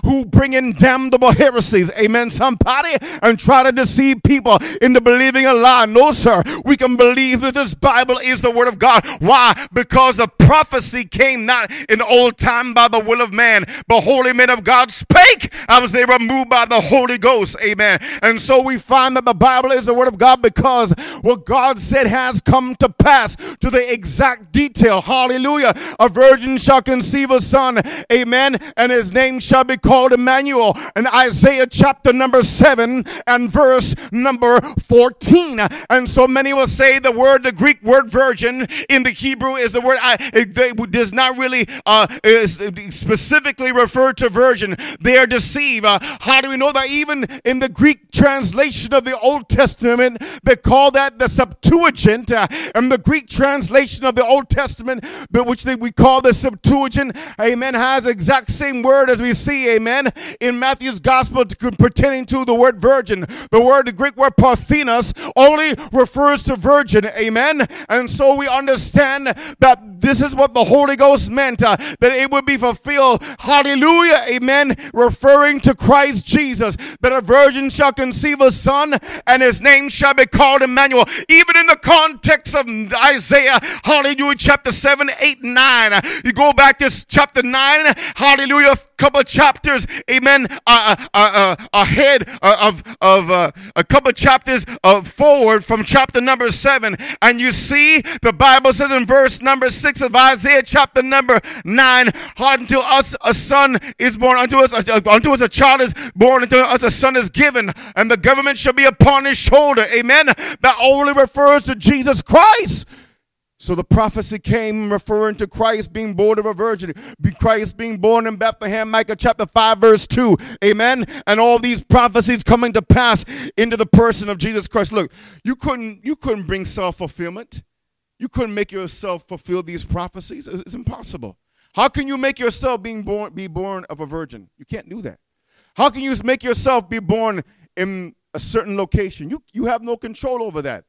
who bring in damnable heresies, amen, somebody, and try to deceive people into believing a lie. No, sir. We can believe that this Bible is the Word of God. Why? Because the prophecy came not in old time by the will of man, but holy men of God spake as they were moved by the Holy Ghost, amen. And so we find that the Bible is the Word of God because what God said has come to pass to the exact detail. Hallelujah. A virgin shall conceive a son, amen, and his name shall be called Emmanuel. In Isaiah chapter number 7 and verse number 14. And so many will say the Greek word virgin in the Hebrew is the word, it does not really specifically refer to virgin. They are deceived. How do we know that? Even in the Greek translation of the Old Testament, they call that the Septuagint. And the Greek translation of the Old Testament, which we call the Septuagint, amen, has the exact same word as we see, amen, in Matthew's gospel pertaining to the word virgin. The Greek word parthenos only refers to virgin, amen. And so we understand that this is what the Holy Ghost meant, that it would be fulfilled, hallelujah, amen, referring to Christ Jesus, that a virgin shall conceive a son and his name shall be called Emmanuel. Even in the context of Isaiah, hallelujah, chapter 7, 8, 9, you go back to chapter 9, hallelujah, couple chapters, amen, ahead of a couple chapters forward from chapter number 7, and you see the Bible says in verse number 6 of Isaiah chapter number 9, unto us a son is born, unto us a child is born, unto us a son is given, and the government shall be upon his shoulder, amen. That only refers to Jesus Christ. So the prophecy came referring to Christ being born of a virgin, Christ being born in Bethlehem, Micah chapter 5 verse 2, amen, and all these prophecies coming to pass into the person of Jesus Christ. Look, you couldn't bring self-fulfillment. You couldn't make yourself fulfill these prophecies. It's impossible. How can you make yourself be born of a virgin? You can't do that. How can you make yourself be born in a certain location? You have no control over that.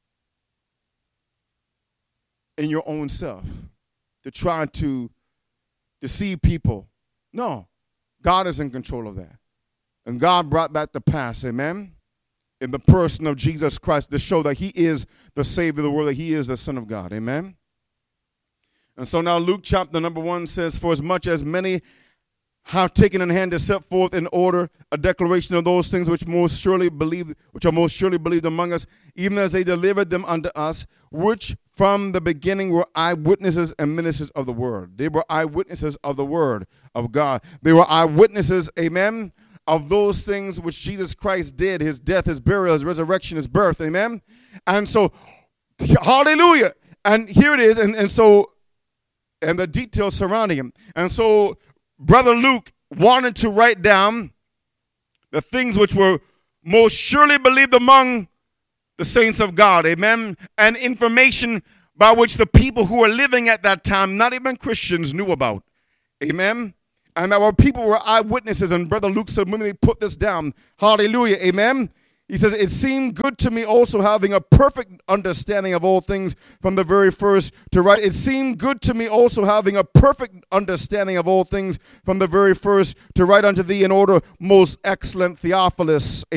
In your own self, to try to deceive people. No, God is in control of that. And God brought that to pass, amen, in the person of Jesus Christ to show that he is the Savior of the world, that he is the Son of God, amen. And so now Luke chapter number 1 says, for as much as many have taken in hand to set forth in order a declaration of those things which are most surely believed among us, even as they delivered them unto us, which from the beginning were eyewitnesses and ministers of the word. They were eyewitnesses of the word of God. They were eyewitnesses, amen, of those things which Jesus Christ did, his death, his burial, his resurrection, his birth, amen. And so, hallelujah. And here it is, and the details surrounding him. And so, Brother Luke wanted to write down the things which were most surely believed among the saints of God, amen, and information by which the people who were living at that time, not even Christians, knew about, amen, and that people were eyewitnesses. And Brother Luke said, when they put this down, hallelujah, amen, he says, it seemed good to me also, having a perfect understanding of all things from the very first to write. It seemed good to me also, having a perfect understanding of all things from the very first to write unto thee in order, most excellent Theophilus.